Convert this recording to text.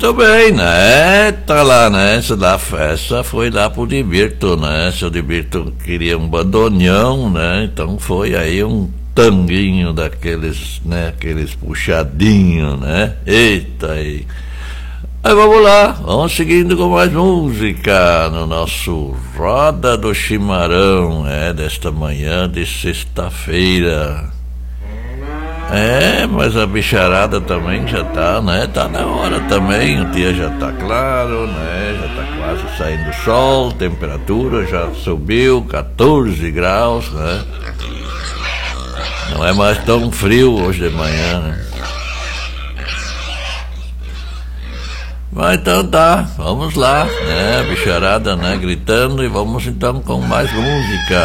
Também, né? Tá lá, né? Essa da festa foi lá pro Divirto, né? Seu Divirto queria um bandoneão, né? Então foi aí um tanguinho daqueles, né? Aqueles puxadinhos, né? Eita aí. Aí vamos lá, vamos seguindo com mais música no nosso Roda do Chimarrão, desta manhã de sexta-feira. Mas a bicharada também já tá, né? Tá na hora também, o dia já tá claro, né? Já tá quase saindo o sol, temperatura já subiu, 14 graus, né? Não é mais tão frio hoje de manhã, né? Mas então tá, vamos lá, né? Bicharada, né? Gritando, e vamos então com mais música.